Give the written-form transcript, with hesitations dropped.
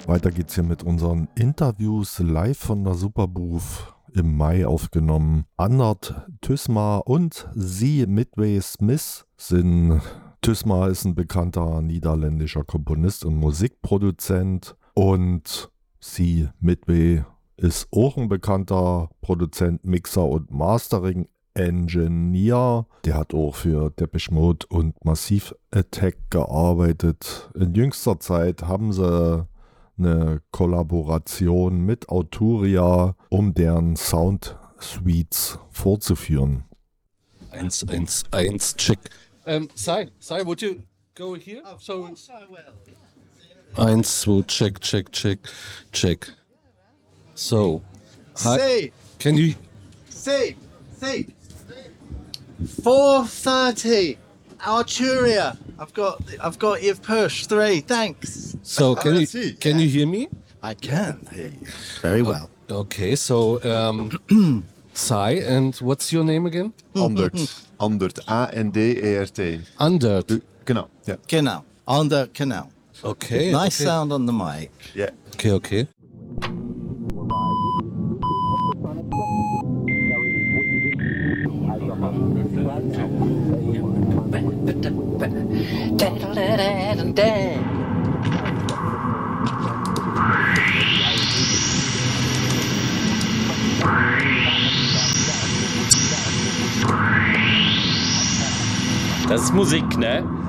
Weiter geht's hier mit unseren Interviews live von der Superbooth im Mai aufgenommen. Andert Thysma und sie Midway Smith sind. Thysma ist ein bekannter niederländischer Komponist und Musikproduzent und sie Midway ist auch ein bekannter Produzent, Mixer und Mastering Engineer. Der hat auch für Depeche Mode und Massive Attack gearbeitet. In jüngster Zeit haben sie eine Kollaboration mit Arturia, um deren Sound Suites vorzuführen. 111 check. Sai, would you go here? Of course I will. 1, 2, check. So, hi. See, Can you? see. 4:30. Arturia. I've got your push 3. Thanks. So can you see. can you hear me? I can hear you very well. Okay, so Sai, and what's your name again? Andert. A-N-D-E-R-T. Andert. Genau. Ja. Genau. On the canal. Okay. Nice okay. sound on the mic. Ja. Okay. Das ist Musik, ne?